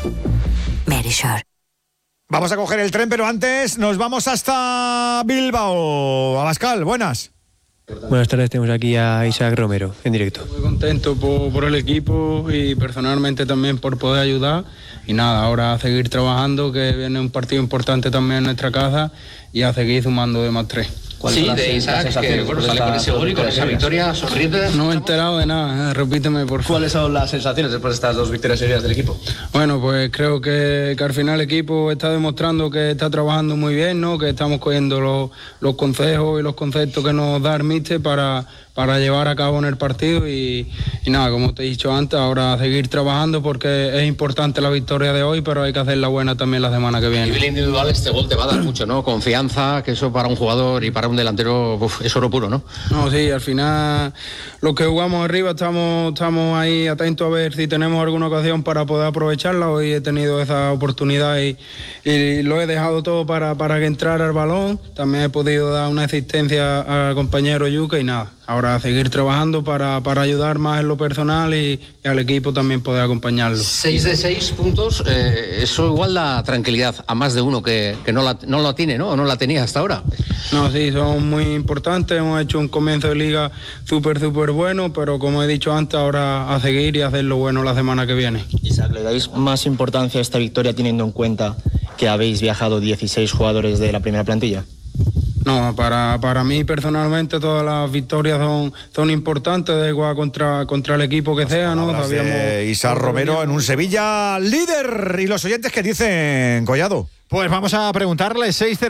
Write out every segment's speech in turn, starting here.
Verisure. Vamos a coger el tren, pero antes nos vamos hasta Bilbao. Abascal, buenas. Buenas tardes, tenemos aquí a Isaac Romero, en directo. Muy contento por el equipo y personalmente también por poder ayudar. Y nada, ahora a seguir trabajando, que viene un partido importante también en nuestra casa, y a seguir sumando de más 3. Sí, de Isaac, que bueno, sale con ese gol y con esa victoria, sonríe. No me he enterado de nada, repíteme por favor. ¿Cuáles son las sensaciones después de estas 2 victorias seguidas del equipo? Bueno, pues creo que al final el equipo está demostrando que está trabajando muy bien, ¿no? Que estamos cogiendo los consejos y los conceptos que nos da el míster para llevar a cabo en el partido y nada, como te he dicho antes, ahora a seguir trabajando porque es importante la victoria de hoy, pero hay que hacer la buena también la semana que viene. A nivel individual este gol te va a dar mucho, ¿no? Confianza, que eso para un jugador y para un delantero es oro puro, ¿no? No, sí, al final los que jugamos arriba estamos ahí atentos a ver si tenemos alguna ocasión para poder aprovecharla. Hoy he tenido esa oportunidad y lo he dejado todo para que entrara el balón. También he podido dar una asistencia al compañero Yuka y nada. Ahora a seguir trabajando para ayudar más en lo personal y al equipo también poder acompañarlo. 6 de 6 puntos, eso igual da tranquilidad a más de uno que no la tiene, ¿no? O no la tenía hasta ahora. No, sí, son muy importantes. Hemos hecho un comienzo de liga súper bueno, pero como he dicho antes, ahora a seguir y hacer lo bueno la semana que viene. Isaac, ¿le dais más importancia a esta victoria teniendo en cuenta que habéis viajado 16 jugadores de la primera plantilla? No, para mí personalmente todas las victorias son importantes, da igual contra el equipo que sea, ¿no? Isaac Romero en un Sevilla líder. ¿Y los oyentes qué dicen, Collado? Pues vamos a preguntarle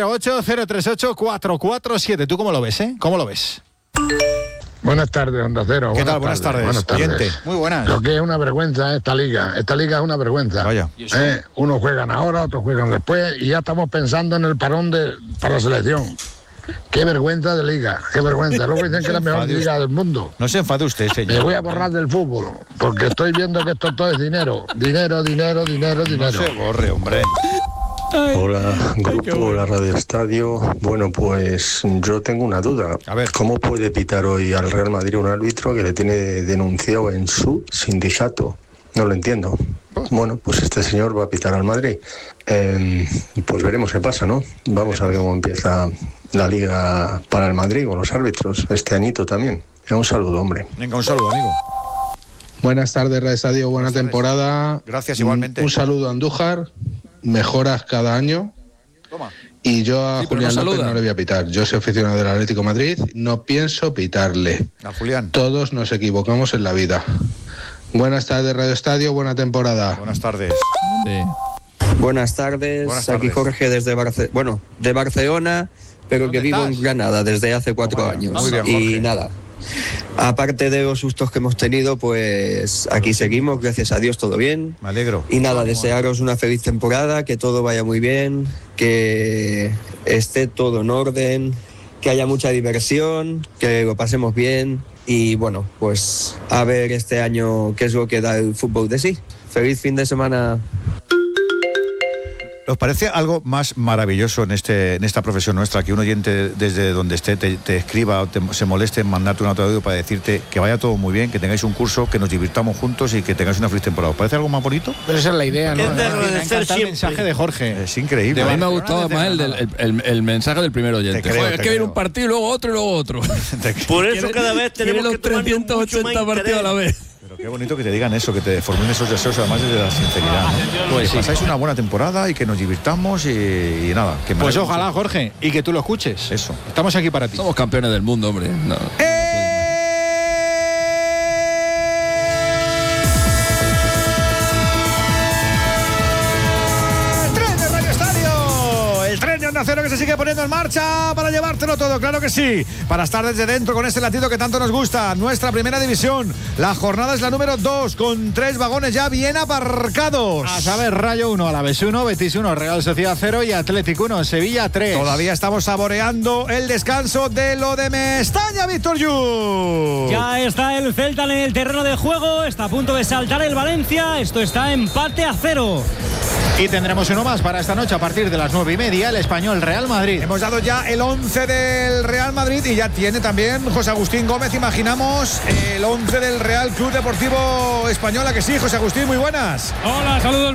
608-038-447. ¿Tú cómo lo ves, ¿Cómo lo ves? Buenas tardes, Onda Cero. ¿Qué tal? Buenas tardes. Oyente. Muy buenas. Lo que es una vergüenza esta liga. Esta liga es una vergüenza. Vaya. Unos juegan ahora, otros juegan después y ya estamos pensando en el parón para la selección. Qué vergüenza de liga, qué vergüenza. Luego dicen que es la mejor liga del mundo. No se enfade usted, señor. Me voy a borrar del fútbol, porque estoy viendo que esto todo es dinero. Dinero. No se borre, hombre. Hola, grupo La Radio Estadio. Bueno, pues yo tengo una duda. A ver. ¿Cómo puede pitar hoy al Real Madrid un árbitro que le tiene denunciado en su sindicato? No lo entiendo. Bueno, pues este señor va a pitar al Madrid. Pues veremos qué pasa, ¿no? Vamos a ver cómo empieza la liga para el Madrid con los árbitros este añito también. Un saludo, hombre. Venga, un saludo, amigo. Buenas tardes, Radio Estadio. Buena temporada. Gracias, igualmente. Un saludo a Andújar. Mejoras cada año. Toma. Y yo a Julián López no le voy a pitar. Yo soy aficionado del Atlético de Madrid. No pienso pitarle. A Julián. Todos nos equivocamos en la vida. Buenas tardes, Radio Estadio. Buena temporada. Buenas tardes. Sí. Buenas tardes. Aquí Jorge desde de Barcelona, pero que vivo en Granada desde hace 4 años. Muy bien, y nada, aparte de los sustos que hemos tenido, pues aquí seguimos, gracias a Dios, todo bien. Me alegro. Y nada, desearos una feliz temporada, que todo vaya muy bien, que esté todo en orden, que haya mucha diversión, que lo pasemos bien. Y bueno, pues a ver este año qué es lo que da el fútbol de sí. Feliz fin de semana. ¿Os parece algo más maravilloso en esta profesión nuestra que un oyente desde donde esté te escriba o se moleste en mandarte un audio para decirte que vaya todo muy bien, que tengáis un curso, que nos divirtamos juntos y que tengáis una feliz temporada? ¿Os parece algo más bonito? Pero esa es la idea, ¿no? Es de agradecer el mensaje de Jorge. Es increíble. A mí me ha gustado más el mensaje del primer oyente. Es que viene un partido y luego otro y luego otro. Por eso cada vez tenemos los que tomar 380 partidos a la vez. Pero qué bonito que te digan eso, que te formulen esos deseos, además desde la sinceridad, ¿no? Pues que pasáis una buena temporada y que nos divirtamos y nada. Que pues ojalá, Jorge, y que tú lo escuches. Eso. Estamos aquí para ti. Somos campeones del mundo, hombre. No. Onda Cero que se sigue poniendo en marcha para llevártelo todo, claro que sí, para estar desde dentro con este latido que tanto nos gusta. Nuestra primera división, la jornada es la número 2 con 3 vagones ya bien aparcados. A saber, Rayo 1, Alavés 1, Betis 1, Real Sociedad 0 y Atlético 1, Sevilla 3. Todavía estamos saboreando el descanso de lo de Mestalla, Víctor Yu. Ya está el Celta en el terreno de juego, está a punto de saltar el Valencia, esto está empate a 0. Y tendremos uno más para esta noche a partir de las 9:30, el Español Real Madrid. Hemos dado ya el 11 del Real Madrid y ya tiene también José Agustín Gómez, imaginamos, el 11 del Real Club Deportivo Español. ¿A que sí, José Agustín? Muy buenas. Hola, saludos.